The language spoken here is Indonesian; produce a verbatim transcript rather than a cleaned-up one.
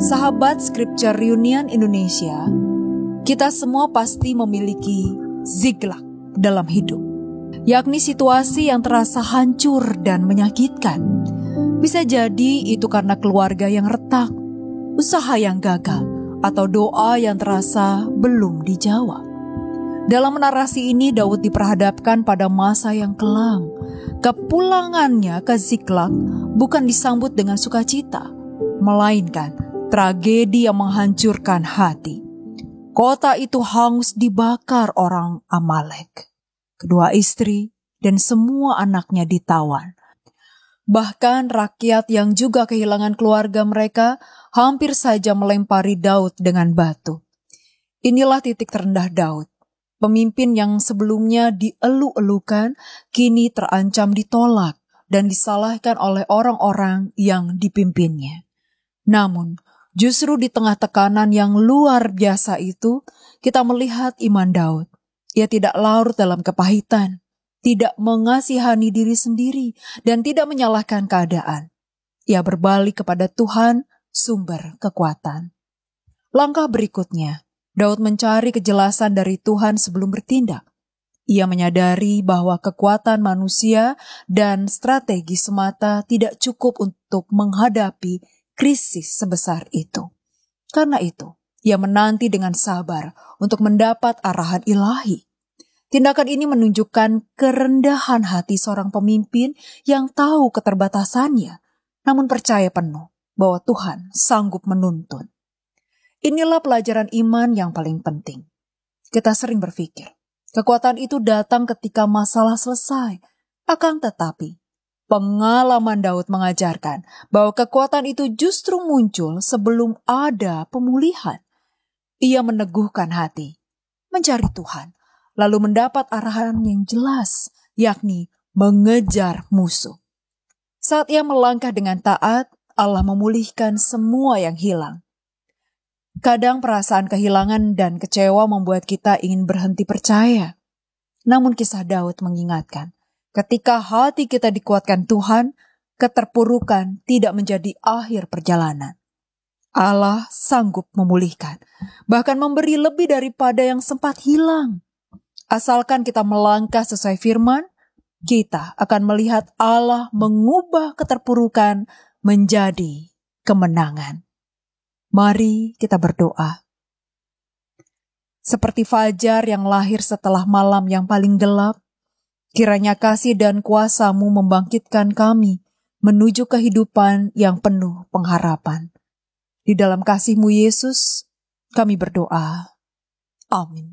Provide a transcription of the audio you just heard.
Sahabat Scripture Reunion Indonesia, kita semua pasti memiliki zigzag dalam hidup, yakni situasi yang terasa hancur dan menyakitkan. Bisa jadi itu karena keluarga yang retak, usaha yang gagal, atau doa yang terasa belum dijawab. Dalam narasi ini, Daud diperhadapkan pada masa yang kelam. Kepulangannya ke Ziklag bukan disambut dengan sukacita, melainkan tragedi yang menghancurkan hati. Kota itu hangus dibakar orang Amalek. Kedua istri dan semua anaknya ditawan. Bahkan rakyat yang juga kehilangan keluarga mereka hampir saja melempari Daud dengan batu. Inilah titik terendah Daud. Pemimpin yang sebelumnya dielu-elukan kini terancam ditolak dan disalahkan oleh orang-orang yang dipimpinnya. Namun, justru di tengah tekanan yang luar biasa itu, kita melihat iman Daud. Ia tidak larut dalam kepahitan, tidak mengasihani diri sendiri, dan tidak menyalahkan keadaan. Ia berbalik kepada Tuhan, sumber kekuatan. Langkah berikutnya, Daud mencari kejelasan dari Tuhan sebelum bertindak. Ia menyadari bahwa kekuatan manusia dan strategi semata tidak cukup untuk menghadapi krisis sebesar itu. Karena itu, ia menanti dengan sabar untuk mendapat arahan ilahi. Tindakan ini menunjukkan kerendahan hati seorang pemimpin yang tahu keterbatasannya, namun percaya penuh bahwa Tuhan sanggup menuntun. Inilah pelajaran iman yang paling penting. Kita sering berpikir, kekuatan itu datang ketika masalah selesai. Akan tetapi, pengalaman Daud mengajarkan bahwa kekuatan itu justru muncul sebelum ada pemulihan. Ia meneguhkan hati, mencari Tuhan, lalu mendapat arahan yang jelas, yakni mengejar musuh. Saat ia melangkah dengan taat, Allah memulihkan semua yang hilang. Kadang perasaan kehilangan dan kecewa membuat kita ingin berhenti percaya. Namun kisah Daud mengingatkan, ketika hati kita dikuatkan Tuhan, keterpurukan tidak menjadi akhir perjalanan. Allah sanggup memulihkan, bahkan memberi lebih daripada yang sempat hilang. Asalkan kita melangkah sesuai firman, kita akan melihat Allah mengubah keterpurukan menjadi kemenangan. Mari kita berdoa. Seperti fajar yang lahir setelah malam yang paling gelap, kiranya kasih dan kuasa-Mu membangkitkan kami menuju kehidupan yang penuh pengharapan. Di dalam kasih-Mu Yesus, kami berdoa. Amin.